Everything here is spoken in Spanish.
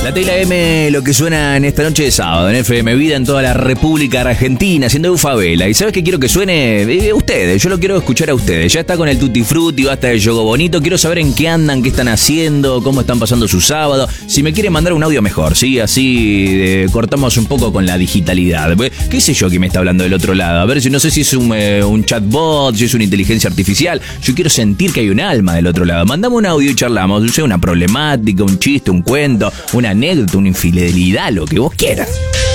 La T y la M, lo que suena en esta noche de sábado, en FM Vida, en toda la República Argentina, siendo de Favela. ¿Y sabes qué quiero que suene? Ustedes, yo lo quiero escuchar a ustedes. Ya está con el Tutti Frutti, basta de Yogo Bonito. Quiero saber en qué andan, qué están haciendo, cómo están pasando su sábado. Si me quieren mandar un audio mejor, ¿sí? Así cortamos un poco con la digitalidad. ¿Qué sé yo que me está hablando del otro lado? A ver, si no sé si es un chatbot, si es una inteligencia artificial. Yo quiero sentir que hay un alma del otro lado. Mandame un audio y charlamos. No sé, una problemática, un chiste, un cuento, una anécdota, una infidelidad, lo que vos quieras.